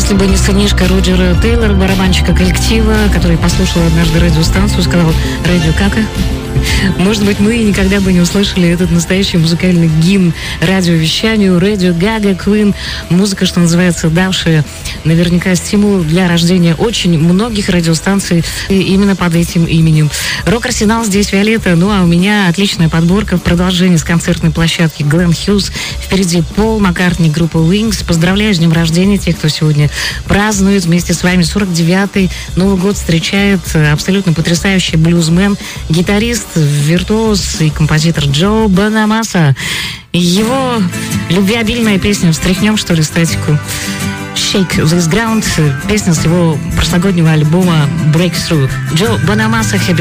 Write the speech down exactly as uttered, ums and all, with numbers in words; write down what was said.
Если бы не сынишка Роджера Тейлора, барабанщика коллектива, который послушал однажды радиостанцию, сказал: «Радио Кака». Может быть, мы никогда бы не услышали этот настоящий музыкальный гимн радиовещанию, Radio Gaga Queen. Музыка, что называется, давшая наверняка стимул для рождения очень многих радиостанций именно под этим именем. Рок-арсенал здесь Виолетта, ну а у меня отличная подборка в продолжении с концертной площадки Глен Хьюз. Впереди Пол Маккартни, группа Wings. Поздравляю с днем рождения тех, кто сегодня празднует вместе с вами сорок девятый Новый год, встречает абсолютно потрясающий блюзмен, гитарист, виртуоз и композитор Джо Бонамасса. Его любвеобильная песня «Встряхнем, что ли, статику». «Shake This Ground», песня с его прошлогоднего альбома «Breakthrough». Джо Бонамасса,